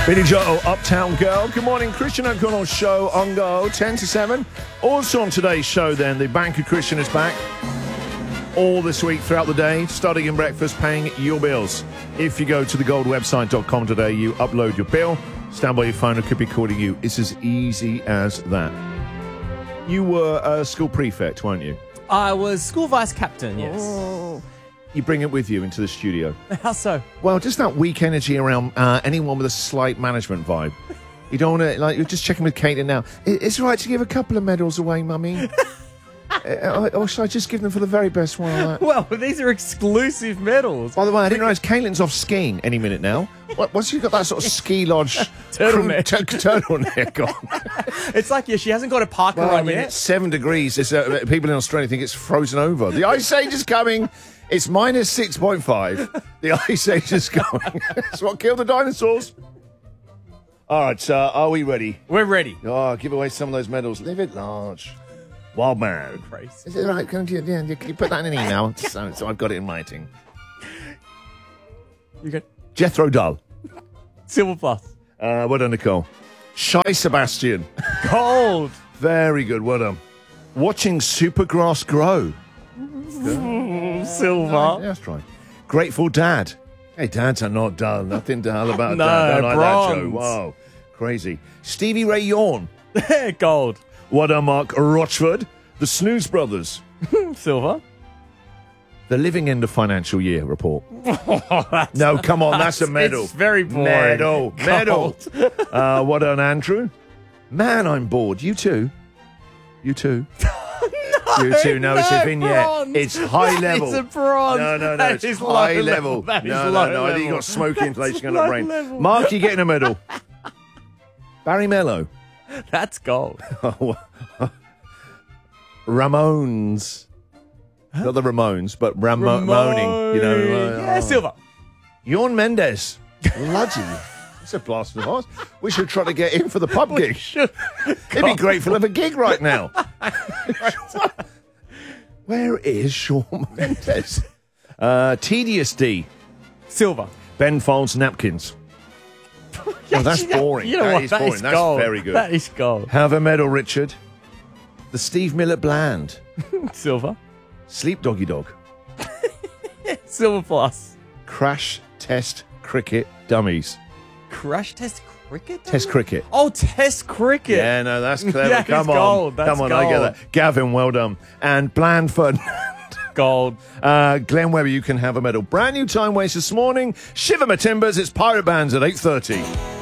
Billy Joel, Uptown Girl. Good morning, Christian O'Connell show on Go, 10 to 7. Also on today's show then, the Bank of Christian is back. All this week throughout the day, starting in breakfast, paying your bills. If you go to thegoldwebsite.com today, you upload your bill, stand by your phone, it could be calling you. It's as easy as that. You were a school prefect, weren't you? I was school vice captain, yes. Oh. You bring it with you into the studio. How so? Well, just that weak energy around anyone with a slight management vibe. You don't want to, like, you're just checking with Caitlin now. It's right to give a couple of medals away, Mummy. Or should I just give them for the very best one? Well, these are exclusive medals. By the way, I didn't realise Caitlin's off skiing any minute now. Once you've got that sort of ski lodge turtleneck on. It's like, yeah, she hasn't got a parka on yet. It's 7 degrees. People in Australia think it's frozen over. The ice age is coming. It's minus 6.5. The ice age is coming. That's what killed the dinosaurs. All right, are we ready? We're ready. Oh, give away some of those medals. Live it large. Wild man. Crazy. Is it right? Can you put that in an email? so I've got it in writing. You good? Jethro Dull. Silver plus. Well done, Nicole. Shy Sebastian. Gold. Very good. Well done. Watching Supergrass grow. Silver. Yeah, that's right. Grateful Dad. Hey, dads are not dull. Nothing dull about No, dad. Don't like bronze. that, Joe. Wow. Crazy. Stevie Ray Yawn. Gold. What a Mark Rochford. The Snooze Brothers. Silver. The Living End of Financial Year report. No, come on. That's a medal. It's very boring. Medal. Gold. What an Andrew. Man, I'm bored. You too. You too. You too. No, it's a vignette. Bronze. It's high level. It's a bronze. No. That It's is high low level. That is No. low I think level. you got smoke insulation going Low to brain. level. Mark, you're getting a medal. Barry Mello. That's gold. Ramones. Not the Ramones, but moaning. You know. Yeah, silver. Jorn Mendes. Bloody. It's a blast from the past. We should try to get him for the pub gig. Should. He'd be grateful of a gig right now. Where is Shawn Mendes? Tedious D. Silver. Ben Folds Napkins. Oh, that's boring. You know That what? is That boring. is That's gold. very good. That is gold. Have a medal, Richard. The Steve Miller Bland. Silver. Sleep Doggy Dog. Silver plus. Crash Test Cricket Dummies. Crash test cricket? Test cricket. Oh, test cricket. Yeah, no, that's clever. That Come is on. gold. That's Come on, I get gold. that. Gavin, well done. And Blandford. Gold. Glenn Webber, you can have a medal. Brand new time waste this morning. Shiver my timbers. It's Pirate Bands at 8:30.